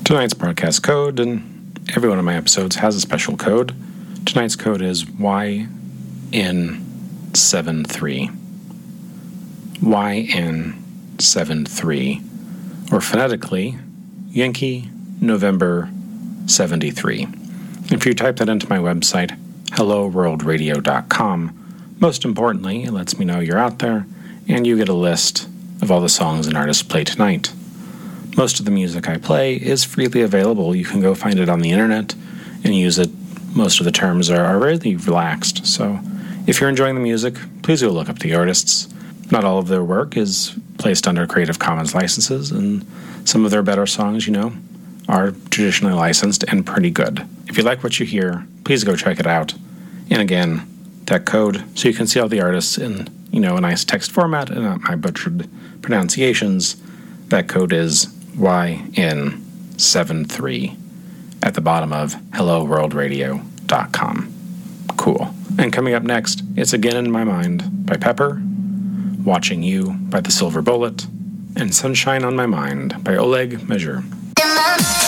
Tonight's broadcast code, and every one of my episodes has a special code. Tonight's code is YN73. YN73, or phonetically, Yankee November 73. If you type that into my website, helloworldradio.com, most importantly, it lets me know you're out there, and you get a list of all the songs and artists play tonight. Most of the music I play is freely available. You can go find it on the internet and use it. Most of the terms are really relaxed, so if you're enjoying the music, please go look up the artists. Not all of their work is placed under Creative Commons licenses, and some of their better songs, are traditionally licensed and pretty good. If you like what you hear, please go check it out. And again, that code, so you can see all the artists in, a nice text format and not my butchered pronunciations, that code is YN73 at the bottom of helloworldradio.com. Cool. And coming up next, it's Again in My Mind by Pepper, Watching You by The Silver Bullet, and Sunshine on My Mind by Oleg Measure.